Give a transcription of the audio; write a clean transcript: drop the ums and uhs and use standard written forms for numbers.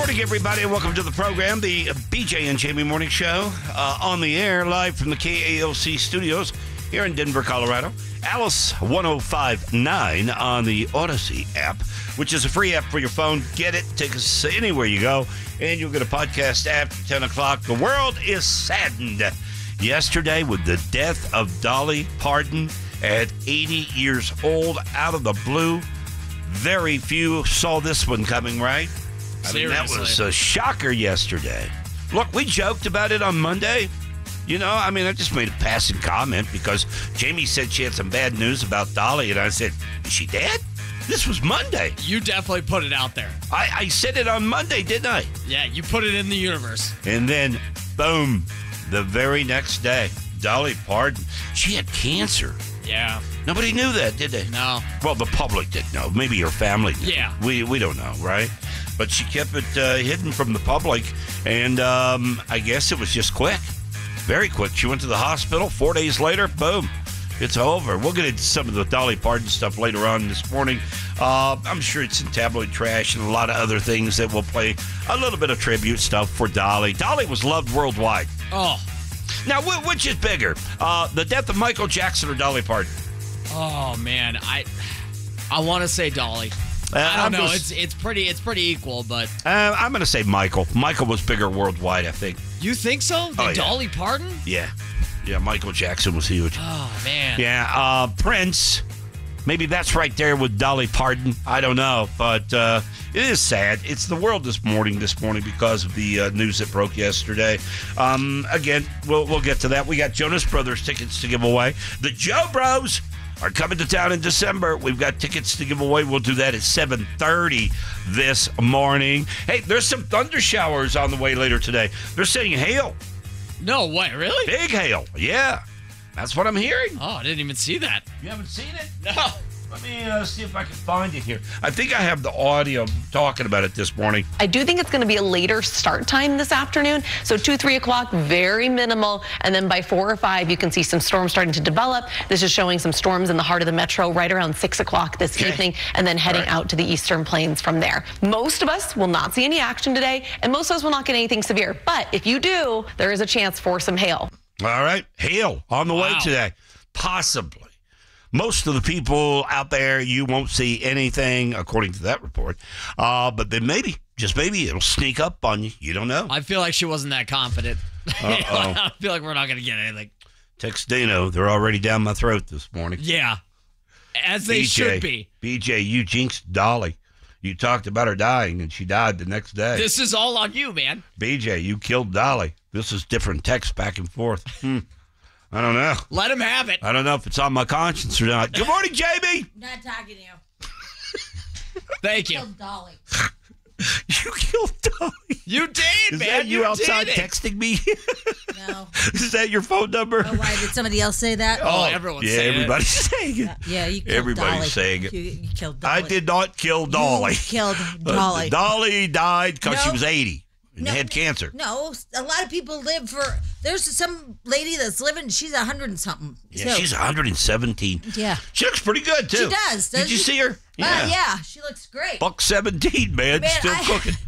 morning, everybody, and welcome to the program, the BJ and Jamie Morning Show, on the air, live from the KALC studios here in Denver, Colorado. Alice 1059 on the Odyssey app, which is a free app for your phone. Get it, take us anywhere you go, and you'll get a podcast after 10 o'clock. The world is saddened yesterday with the death of Dolly Parton at 80 years old, out of the blue. Very few saw this one coming, right? I mean, that was a shocker yesterday. Look, we joked about it on Monday. You know, I mean, I just made a passing comment because Jamie said she had some bad news about Dolly, and I said, is she dead? This was Monday. You definitely put it out there. I said it on Monday, didn't I? Yeah, you put it in the universe. And then, boom, the very next day, Dolly Parton, she had cancer. Yeah. Nobody knew that, did they? No. Well, the public didn't know. Maybe her family did. Yeah. We don't know, right? But she kept it hidden from the public, and I guess it was just quick. Very quick. She went to the hospital. 4 days later, boom, it's over. We'll get into some of the Dolly Parton stuff later on this morning. I'm sure it's in tabloid trash and a lot of other things that will play a little bit of tribute stuff for Dolly. Dolly was loved worldwide. Oh. Now, which is bigger, the death of Michael Jackson or Dolly Parton? Oh, man. I want to say Dolly. I don't know. It's pretty equal, but I'm going to say Michael. Michael was bigger worldwide, I think. You think so? The Dolly Parton? Yeah. Yeah, Michael Jackson was huge. Oh, man. Yeah, Prince. Maybe that's right there with Dolly Parton. I don't know, but it is sad. It's the world this morning because of the news that broke yesterday. Again, we'll get to that. We got Jonas Brothers tickets to give away. The Joe Bros are coming to town in December. We've got tickets to give away. We'll do that at 7:30 this morning. Hey, there's some thunder showers on the way later today. They're saying hail. No way, really? Big hail, yeah. That's what I'm hearing. Oh, I didn't even see that. You haven't seen it? No. Let me see if I can find it here. I think I have the audio talking about it this morning. I do think it's going to be a later start time this afternoon. So 2, 3 o'clock, very minimal. And then by 4 or 5, you can see some storms starting to develop. This is showing some storms in the heart of the metro right around 6 o'clock this evening, and then heading out to the eastern plains from there. Most of us will not see any action today, and most of us will not get anything severe. But if you do, there is a chance for some hail. All right. Hail on the way today. Possibly. Most of the people out there, you won't see anything, according to that report. But then maybe, just maybe, it'll sneak up on you. You don't know. I feel like she wasn't that confident. I feel like we're not going to get anything. Text Dino. They're already down my throat this morning. Yeah. As they should be. BJ, you jinxed Dolly. You talked about her dying, and she died the next day. This is all on you, man. BJ, you killed Dolly. This is different texts back and forth. I don't know. Let him have it. I don't know if it's on my conscience or not. Good morning, Jamie. Not talking to you. Thank you. Killed Dolly. You killed Dolly. You did, Is man. that you outside did it. texting me? No. Is that your phone number? Oh, why did somebody else say that? Oh, everyone's yeah, saying everybody's saying it. Yeah, you killed Everybody's Dolly. saying it. You killed Dolly. I did not kill Dolly. You killed Dolly. Dolly died because she No. was 80 and had cancer. No, a lot of people live for. There's some lady that's living. She's 100 and something. Yeah, she's 117. Yeah. She looks pretty good, too. She does. Did you see her? Yeah, she looks great. Buck 17, man. Man, Still cooking.